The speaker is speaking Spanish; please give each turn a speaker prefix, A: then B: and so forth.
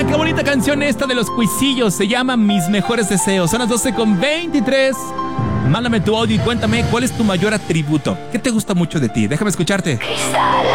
A: qué bonita canción esta de los Cuisillos. Se llama Mis Mejores Deseos. Son las 12:23. Mándame tu audio y cuéntame cuál es tu mayor atributo. ¿Qué te gusta mucho de ti? Déjame escucharte.